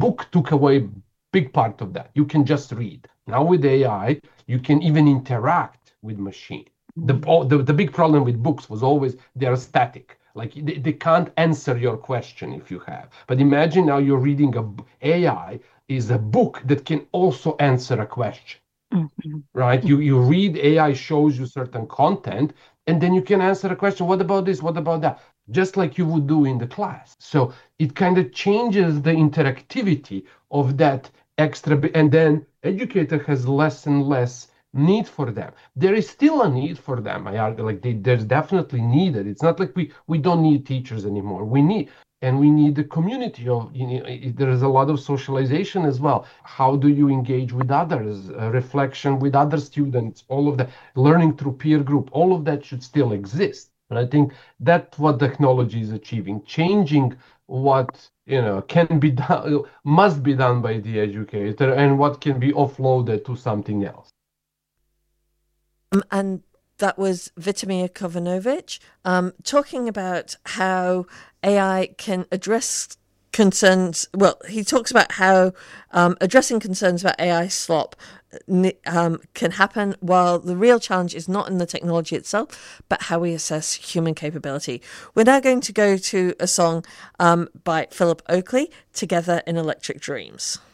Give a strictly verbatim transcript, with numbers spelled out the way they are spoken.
book took away big part of that. You can just read. Now with A I, you can even interact with machine. The, the, the big problem with books was always they're static. Like they, they can't answer your question if you have. But imagine now you're reading a A I is a book that can also answer a question. Mm-hmm. Right? You you read, A I shows you certain content, and then you can answer a question. What about this? What about that? Just like you would do in the class. So it kind of changes the interactivity of that extra, and then educator has less and less need for them. There is still a need for them. I argue like they, there's definitely needed. It's not like we we don't need teachers anymore. We need and we need the community of, you know, there is a lot of socialization as well. How do you engage with others? Uh, reflection with other students, all of that, learning through peer group, all of that should still exist. But I think that's what technology is achieving, changing what, you know, can be done, must be done by the educator, and what can be offloaded to something else. Um, and that was Vitomir Kovanovic um, talking about how A I can address concerns. Well, he talks about how um, addressing concerns about A I slop um, can happen, while the real challenge is not in the technology itself, but how we assess human capability. We're now going to go to a song um, by Philip Oakley, Together in Electric Dreams.